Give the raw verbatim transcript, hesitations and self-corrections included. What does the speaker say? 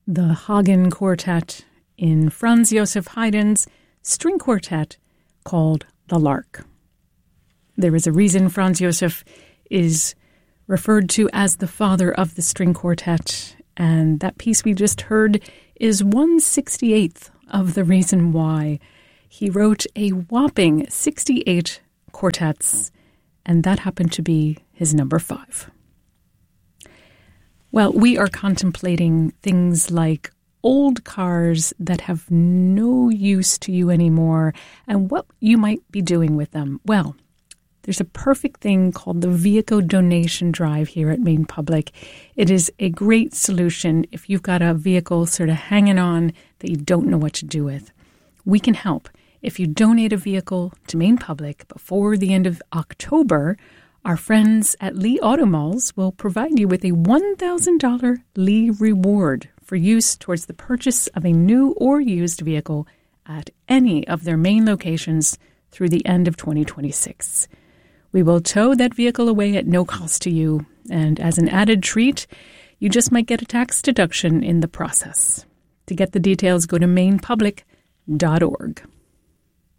the Hagen Quartet in Franz Joseph Haydn's string quartet called The Lark. There is a reason Franz Joseph is referred to as the father of the string quartet, and that piece we just heard is one sixty-eighth of the reason why. He wrote a whopping sixty-eight quartets, and that happened to be his number five. Well, we are contemplating things like old cars that have no use to you anymore and what you might be doing with them. Well, there's a perfect thing called the Vehicle Donation Drive here at Maine Public. It is a great solution if you've got a vehicle sort of hanging on that you don't know what to do with. We can help. If you donate a vehicle to Maine Public before the end of October, our friends at Lee Automalls will provide you with a one thousand dollars Lee reward for use towards the purchase of a new or used vehicle at any of their Maine locations through the end of twenty twenty-six. We will tow that vehicle away at no cost to you, and as an added treat, you just might get a tax deduction in the process. To get the details, go to maine public dot org.